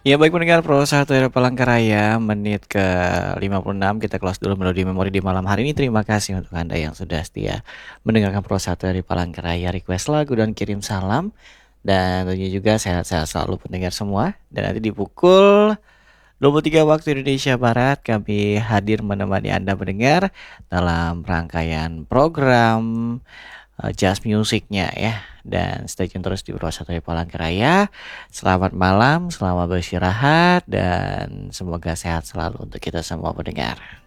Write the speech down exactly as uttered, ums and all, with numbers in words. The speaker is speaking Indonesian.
Ya baik pendengar Pro satu dari Palangkaraya, menit ke lima puluh enam kita close dulu melodi memori di malam hari ini. Terima kasih untuk Anda yang sudah setia mendengarkan Pro satu dari Palangkaraya, request lagu dan kirim salam. Dan tentunya juga sehat-sehat selalu pendengar semua. Dan nanti di pukul dua puluh tiga waktu Indonesia Barat kami hadir menemani Anda mendengar dalam rangkaian program uh, jazz musiknya ya. Dan stay tune terus di Pro satu Palangkaraya. Selamat malam, selamat beristirahat dan semoga sehat selalu untuk kita semua pendengar.